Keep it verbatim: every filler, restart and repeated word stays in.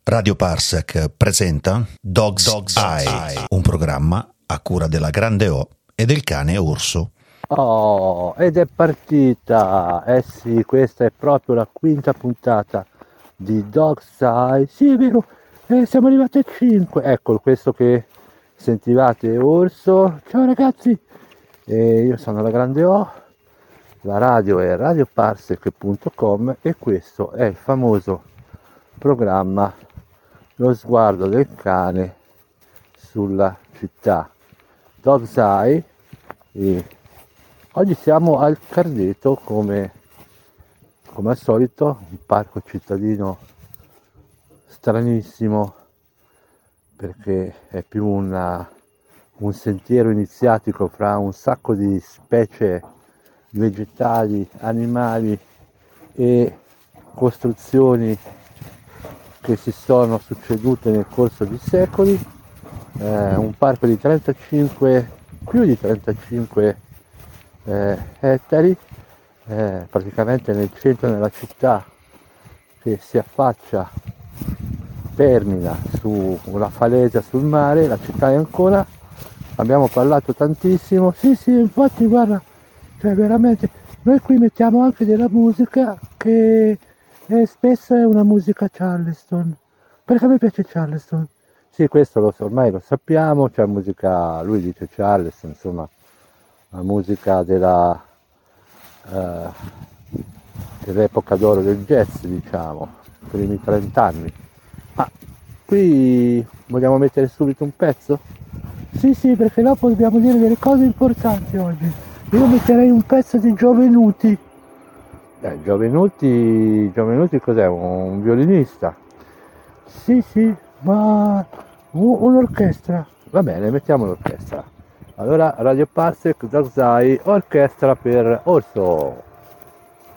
Radio Parsec presenta Dog's, Dog's Eye, Eye, un programma a cura della Grande O e del cane Orso. Oh, ed è partita! Eh sì, questa è proprio la quinta puntata di Dog's Eye. Sì, è vero, eh, siamo arrivati a cinque. Ecco, questo che sentivate è Orso. Ciao ragazzi, eh, io sono la Grande O, la radio è radio parsec punto com e questo è il famoso programma Lo sguardo del cane sulla città. Dog's Eye. E oggi siamo al Cardeto, come, come al solito, un parco cittadino stranissimo, perché è più una, un sentiero iniziatico fra un sacco di specie vegetali, animali e costruzioni che si sono succedute nel corso di secoli. Eh, un parco di trentacinque, più di trentacinque eh, ettari, eh, praticamente nel centro della città, che si affaccia, termina su una falesia sul mare. La città è ancora, abbiamo parlato tantissimo, sì sì, infatti guarda, cioè veramente, noi qui mettiamo anche della musica che eh, spesso è una musica Charleston, perché a me piace Charleston. Sì, questo lo so, ormai lo sappiamo, c'è musica, lui dice Charleston, insomma, la musica della, eh, dell'epoca d'oro del jazz, diciamo, i primi trent'anni. Ma qui vogliamo mettere subito un pezzo? Sì, sì, perché dopo dobbiamo dire delle cose importanti oggi. Io metterei un pezzo di Giovenuti. Eh, Giovenuti, Giovenuti cos'è? Un violinista? Sì, sì, ma un'orchestra. Va bene, mettiamo l'orchestra. Allora, Radio Parsec, Dog's Eye, orchestra per Orso.